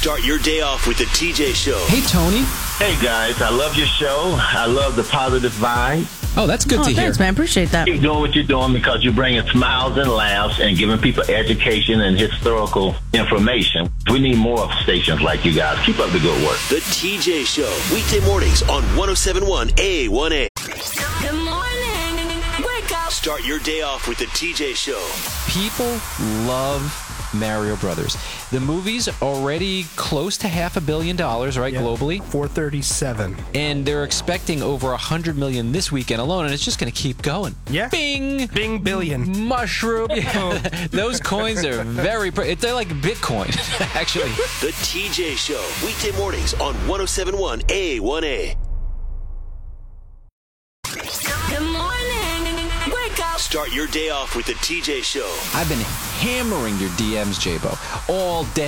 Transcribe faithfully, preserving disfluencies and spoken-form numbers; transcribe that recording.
Start your day off with the T J Show. Hey, Tony. Hey, guys. I love your show. I love the positive vibe. Oh, that's good oh, to thanks, hear. Thanks, man. Appreciate that. Keep doing what you're doing because you're bringing smiles and laughs and giving people education and historical information. We need more stations like you guys. Keep up the good work. The T J Show. Weekday mornings on one oh seven point one A one A. Good morning. Wake up. Start your day off with the T J Show. People love Mario Brothers. The movie's already close to half a billion dollars, right, yep. globally? four thirty-seven. And they're expecting over one hundred million this weekend alone, and it's just going to keep going. Yeah. Bing! Bing billion. Mushroom. Those coins are very... Pre- they're like Bitcoin, actually. The T J Show. Weekday mornings on one oh seven point one A one A. Good morning. Wake up. Start your day off with the T J Show. I've been hammering your D Ms, J-Bo, all day.